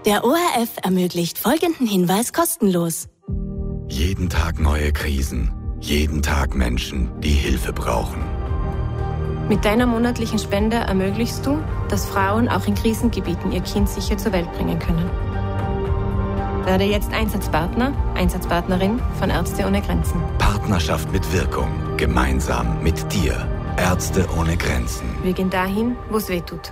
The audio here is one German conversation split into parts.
Der ORF ermöglicht folgenden Hinweis kostenlos. Jeden Tag neue Krisen. Jeden Tag Menschen, die Hilfe brauchen. Mit deiner monatlichen Spende ermöglichst du, dass Frauen auch in Krisengebieten ihr Kind sicher zur Welt bringen können. Werde jetzt Einsatzpartner, Einsatzpartnerin von Ärzte ohne Grenzen. Partnerschaft mit Wirkung. Gemeinsam mit dir. Ärzte ohne Grenzen. Wir gehen dahin, wo es weh tut.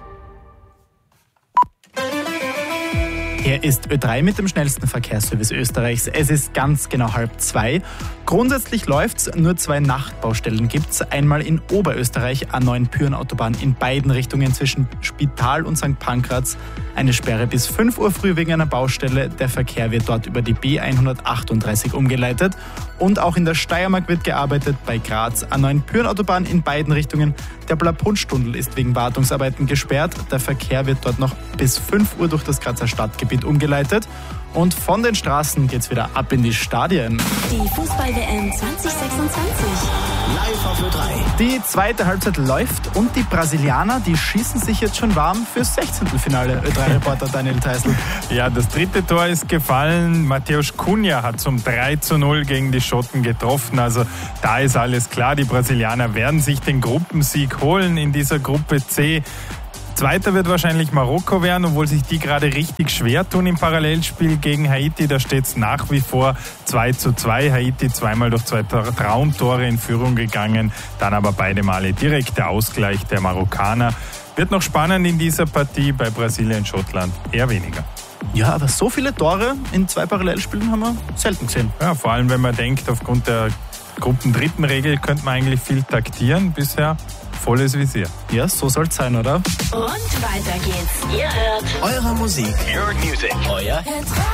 Er ist Ö3 mit dem schnellsten Verkehrsservice Österreichs. Es ist ganz genau 1:30. Grundsätzlich läuft's, nur 2 Nachtbaustellen gibt's. Einmal in Oberösterreich, A9 Pyhrn-Autobahn in beiden Richtungen zwischen Spital und St. Pankraz. Eine Sperre bis 5 Uhr früh wegen einer Baustelle. Der Verkehr wird dort über die B138 umgeleitet. Und auch in der Steiermark wird gearbeitet, bei Graz. A9 Pyhrn-Autobahn in beiden Richtungen. Der Blapunsttunnel ist wegen Wartungsarbeiten gesperrt. Der Verkehr wird dort noch bis 5 Uhr durch das Grazer Stadtgebiet umgeleitet. Und von den Straßen geht's wieder ab in die Stadien. Die Fußball-WM 2026. Live auf Ö3. Die zweite Halbzeit läuft und die Brasilianer, die schießen sich jetzt schon warm fürs 16. Finale. Ö3-Reporter Daniel Teisl. Ja, das dritte Tor ist gefallen. Matthäus Cunha hat zum 3:0 gegen die Schotten getroffen. Also da ist alles klar. Die Brasilianer werden sich den Gruppensieg holen in dieser Gruppe C. Zweiter wird wahrscheinlich Marokko werden, obwohl sich die gerade richtig schwer tun im Parallelspiel gegen Haiti. Da steht es nach wie vor 2:2. Haiti zweimal durch 2 Traumtore in Führung gegangen, dann aber beide Male direkter Ausgleich der Marokkaner. Wird noch spannend in dieser Partie, bei Brasilien-Schottland eher weniger. Ja, aber so viele Tore in 2 Parallelspielen haben wir selten gesehen. Ja, vor allem wenn man denkt, aufgrund der Gruppendrittenregel könnte man eigentlich viel taktieren. Bisher volles Visier. Ja, so soll's sein, oder? Und weiter geht's. Ihr hört Eure Musik. Your music. Euer Ö3.